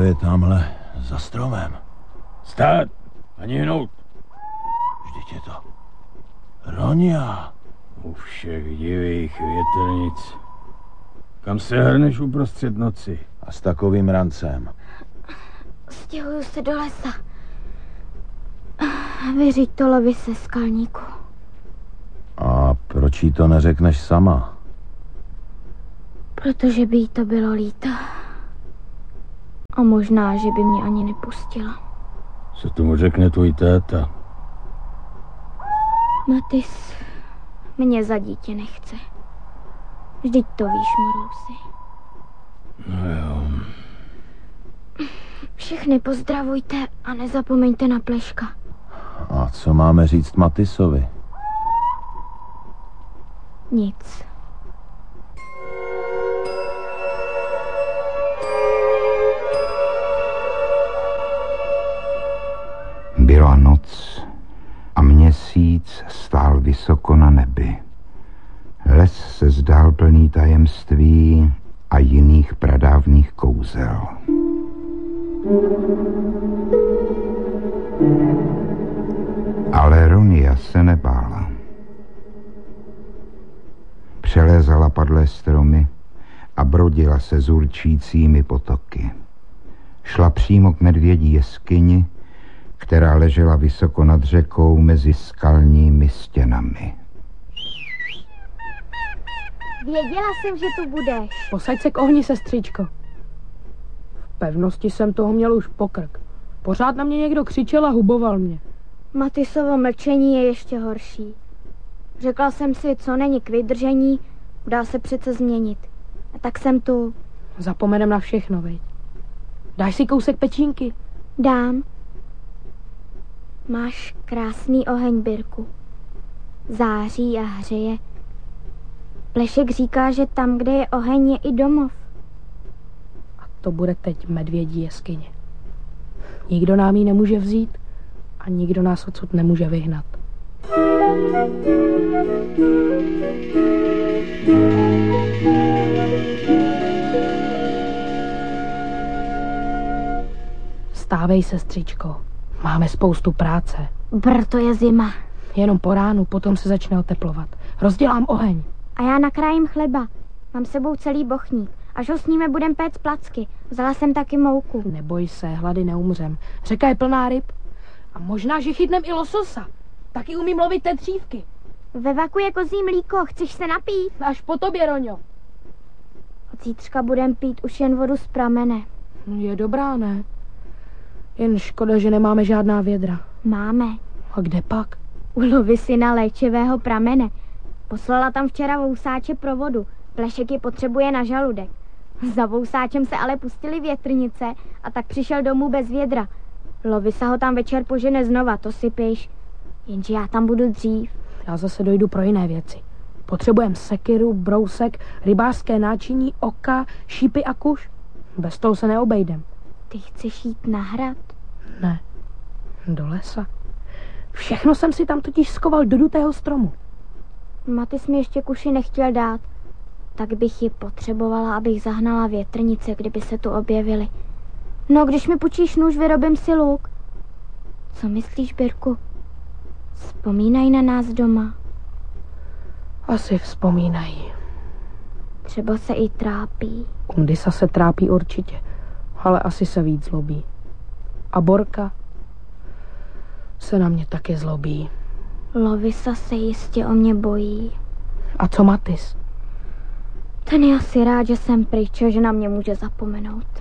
je tamhle za stromem? Stát! Ani hnout! Vždyť je to Ronja. U všech divých větrnic. Kam se hrneš uprostřed noci? A s takovým rancem? Stěhuju se do lesa. Vyřiď to Lovise, skalníku. A proč jí to neřekneš sama? Protože by jí to bylo líto. A možná, že by mě ani nepustila. Co tomu řekne tvůj táta? Matis mě za dítě nechce. Vždyť to víš, Morousi. No jo. Všechny pozdravujte a nezapomeňte na Pleška. A co máme říct Matisovi? Nic. Byla noc a měsíc stál vysoko na nebi. Les se zdál plný tajemství a jiných pradávných kouzel. Ale Ronja se nebála. Přelézala padlé stromy a brodila se zurčícími potoky. Šla přímo k medvědí jeskyni, která ležela vysoko nad řekou mezi skalními stěnami. Věděla jsem, že tu budeš. Posaď se k ohni, sestřičko. V pevnosti jsem toho měl už pokrk. Pořád na mě někdo křičel a huboval mě. Matisovo mlčení je ještě horší. Řekla jsem si, co není k vydržení, dá se přece změnit. A tak jsem tu. Zapomenem na všechno, veď. Dáš si kousek pečínky? Dám. Máš krásný oheň, Birku. Září a hřeje. Plešek říká, že tam, kde je oheň, je i domov. A to bude teď medvědí jeskyně. Nikdo nám ji nemůže vzít a nikdo nás odsud nemůže vyhnat. Vstávej, sestřičko. Máme spoustu práce. To je zima. Jenom po ránu, potom se začne oteplovat. Rozdělám oheň. A já nakrájím chleba. Mám sebou celý bochník. Až ho sníme, budem péct placky. Vzala jsem taky mouku. Neboj se, hlady neumřem. Řeka je plná ryb. A možná, že chytnem i lososa. Taky umím lovit tetřívky. Ve vaku je kozí mlíko. Chceš se napít? Až po tobě, Roňo. Od zítřka budem pít už jen vodu z pramene. Je dobrá, ne? Jen škoda, že nemáme žádná vědra. Máme. A kde pak? U Lovisy na léčivého pramene. Poslala tam včera vousáče pro vodu. Plešek je potřebuje na žaludek. Za vousáčem se ale pustily větrnice a tak přišel domů bez vědra. Lovisa ho tam večer požene znova, to si piš. Jenže já tam budu dřív. Já zase dojdu pro jiné věci. Potřebujeme sekiru, brousek, rybářské náčiní, oka, šípy a kuš. Bez toho se neobejdem. Ty chceš jít na hrad? Ne, do lesa. Všechno jsem si tam totiž skoval do dutého stromu. Matis mi ještě kuši nechtěl dát. Tak bych ji potřebovala, abych zahnala větrnice, kdyby se tu objevily. No, když mi půjčíš nůž, vyrobím si luk. Co myslíš, Birku? Vzpomínají na nás doma. Asi vzpomínají. Třeba se i trápí. Kundisa se trápí určitě, ale asi se víc zlobí. A Borka se na mě taky zlobí. Lovisa se jistě o mě bojí. A co Matis? Ten je asi rád, že jsem pryč, že na mě může zapomenout.